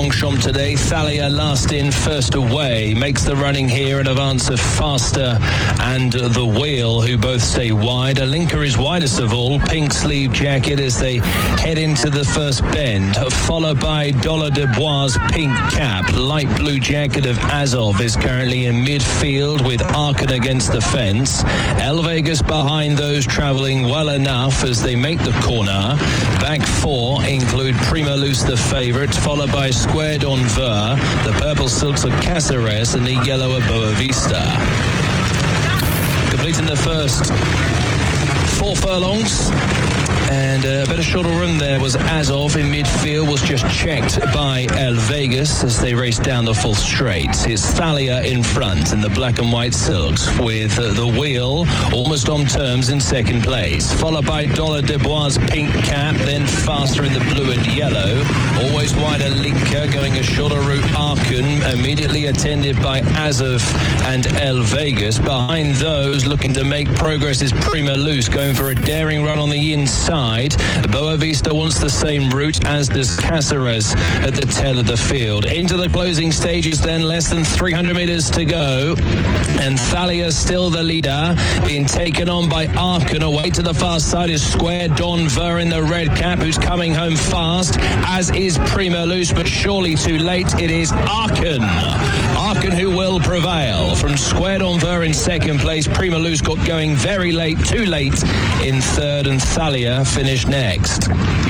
Longchamp today. Thalia last in, first away. Makes the running here in advance of Faster and The Wheel, who both stay wide. Alinka is widest of all. Pink sleeve jacket as they head into the first bend. Followed by Dollar de Bois' pink cap. Light blue jacket of Azov is currently in midfield with Arkan against the fence. El Vegas behind those travelling well enough as they make the corner. Back four include Prima Luce, the favourite, followed by Square d'Anvers, the purple silks of Caceres, and the yellow of Boa Vista. Completing the first 4 furlongs. And a better shorter run there was Azov in midfield, was just checked by El Vegas as they raced down the full straight. It's Thalia in front in the black and white silks with The Wheel almost on terms in second place. Followed by Dollar de Bois' pink cap, then Faster in the blue and yellow. Always wider Linker going a shorter route Arkan, immediately attended by Azov and El Vegas. Behind those looking to make progress is Prima Luce going for a daring run on the inside. Boa Vista wants the same route, as does Caceres at the tail of the field. Into the closing stages then, less than 300 metres to go, and Thalia still the leader, being taken on by Arkan. Away to the far side is Square d'Anvers in the red cap, who's coming home fast, as is Prima Luce, but surely too late. It is Arkan who will prevail. From Square d'Anvers in second place, Prima Luce got going very late, too late in third, and Thalia finished next.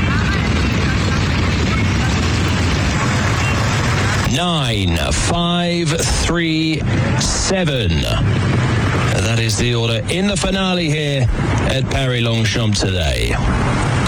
9, 5, 3, 7. That is the order in the finale here at Paris Longchamp today.